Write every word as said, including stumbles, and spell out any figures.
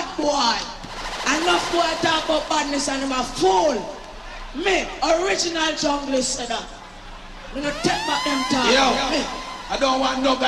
boy. Enough boy talk about badness and I'm a fool. Me, original junglist said that. I'm gonna take back them talk. Yo, me. I don't want no guy